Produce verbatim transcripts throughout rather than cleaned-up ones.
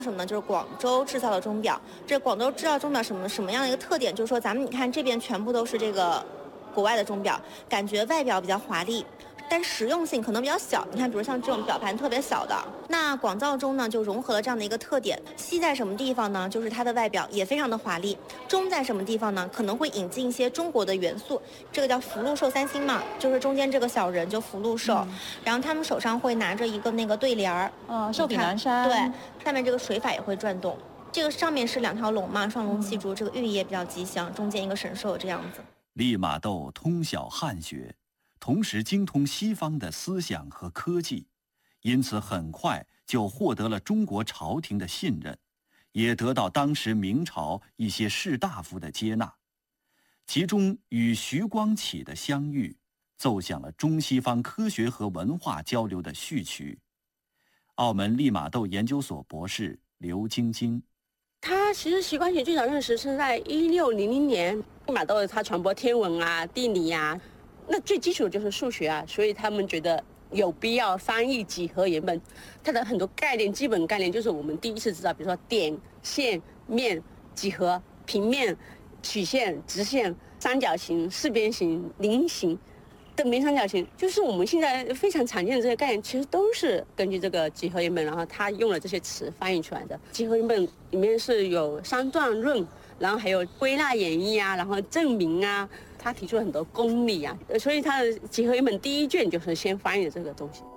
什么呢？就是广州制造的钟表。这广州制造钟表什么什么样的一个特点？就是说咱们你看这边全部都是这个国外的钟表，感觉外表比较华丽，但实用性可能比较小。你看，比如像这种表盘特别小的，那广造钟呢就融合了这样的一个特点。细在什么地方呢？就是它的外表也非常的华丽。中在什么地方呢？可能会引进一些中国的元素，这个叫福禄寿三星嘛，就是中间这个小人就福禄寿，嗯、然后他们手上会拿着一个那个对联儿， 嗯，寿比南山， 对，下面这个水法也会转动。这个上面是两条龙嘛，双龙戏珠，这个寓意也比较吉祥，中间一个神兽这样子。 利玛窦通晓汉学，同时精通西方的思想和科技，因此很快就获得了中国朝廷的信任，也得到当时明朝一些士大夫的接纳。其中与徐光启的相遇，奏响了中西方科学和文化交流的序曲。澳门利玛窦研究所博士刘晶晶， 他其实徐光启最早认识是在一六零零年，利玛窦他传播天文啊、地理啊，那最基础的就是数学啊，所以他们觉得有必要翻译几何原本。它的很多概念，基本概念就是我们第一次知道，比如说点、线、面、几何、平面、曲线、直线、三角形、四边形、菱形。等边三角形就是我们现在非常常见的这些概念，其实都是根据这个几何原本，然后他用了这些词翻译出来的。几何原本里面是有三段论，然后还有归纳演绎啊，然后证明啊，他提出了很多公理啊，所以他的几何原本第一卷就是先翻译的这个东西。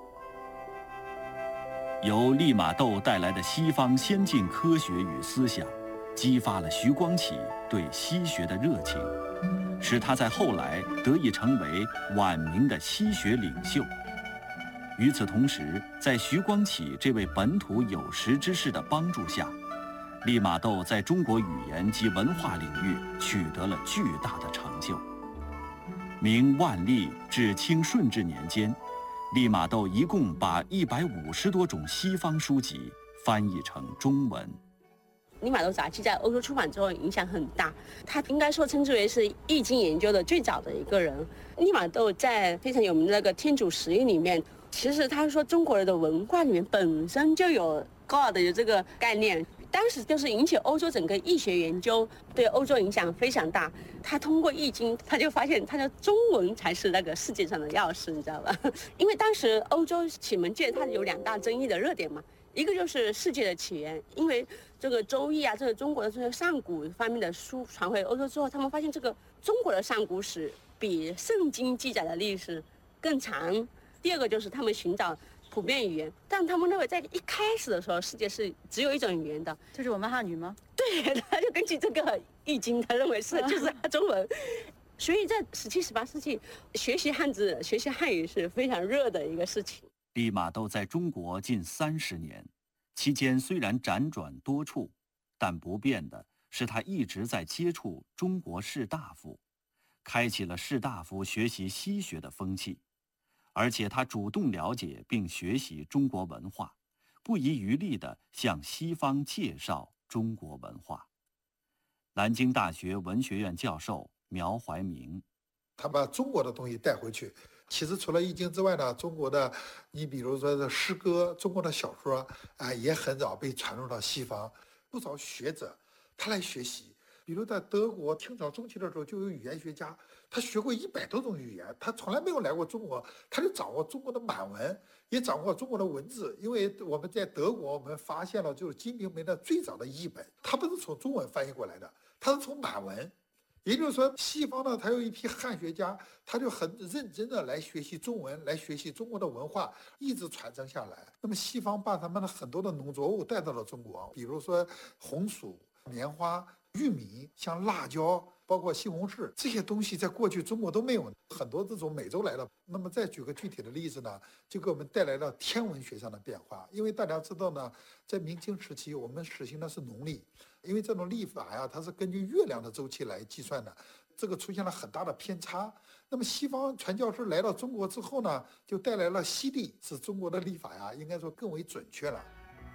由利玛窦带来的西方先进科学与思想，激发了徐光启对西学的热情，使他在后来得以成为晚明的西学领袖。与此同时，在徐光启这位本土有识之士的帮助下，利玛窦在中国语言及文化领域取得了巨大的成就。明万历至清顺治年间，利玛窦一共把一百五十多种西方书籍翻译成中文。 利玛窦杂记在欧洲出版之后影响很大，他应该说称之为是易经研究的最早的一个人。利玛窦在非常有名的那个《天主十印》里面，其实他说中国人的文化里面本身就有 God 的这个概念，当时就是引起欧洲整个易学研究，对欧洲影响非常大。他通过易经，他就发现他的中文才是那个世界上的钥匙，你知道吧？因为当时欧洲启蒙界它有两大争议的热点嘛。一个就是世界的起源，因为这个周易啊，这个中国的这些上古方面的书传回欧洲之后，他们发现这个中国的上古史比圣经记载的历史更长。第二个就是他们寻找普遍语言，但他们认为在一开始的时候，世界是只有一种语言的， 就是我们汉语吗？ 对，他就根据这个易经，他认为是就是中文。所以在十七、十八世纪，学习汉字、学习汉语是非常热的一个事情。 利玛窦在中国近三十年，期间虽然辗转多处，但不变的是他一直在接触中国士大夫，开启了士大夫学习西学的风气。而且他主动了解并学习中国文化，不遗余力地向西方介绍中国文化。南京大学文学院教授苗怀明， 他把中国的东西带回去。其实除了易经之外呢，中国的你比如说的诗歌，中国的小说啊、呃，也很早被传入到西方。不少学者他来学习，比如在德国清朝中期的时候，就有语言学家，他学过一百多种语言，他从来没有来过中国，他就掌握中国的满文，也掌握中国的文字。因为我们在德国，我们发现了就是《金瓶梅》的最早的译本，它不是从中文翻译过来的，它是从满文。也就是说，西方呢，他有一批汉学家，他就很认真的来学习中文，来学习中国的文化，一直传承下来。那么西方把他们的很多的农作物带到了中国，比如说红薯、棉花、玉米，像辣椒，包括西红柿，这些东西在过去中国都没有，很多这种美洲来的。那么再举个具体的例子呢，就给我们带来了天文学上的变化。因为大家知道呢，在明清时期，我们实行的是农历。因为这种历法呀，它是根据月亮的周期来计算的，这个出现了很大的偏差。那么西方传教士来到中国之后呢，就带来了西历，使中国的历法呀，应该说更为准确了。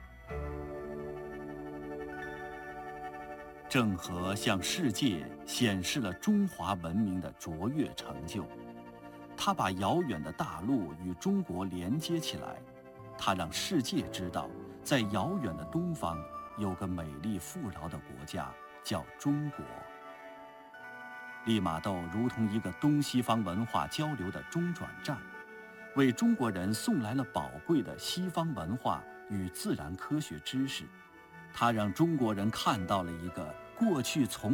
郑和向世界显示了中华文明的卓越成就，他把遥远的大陆与中国连接起来，他让世界知道，在遥远的东方有个美丽富饶的国家，叫中国。利玛窦如同一个东西方文化交流的中转站，为中国人送来了宝贵的西方文化与自然科学知识。他让中国人看到了一个过去从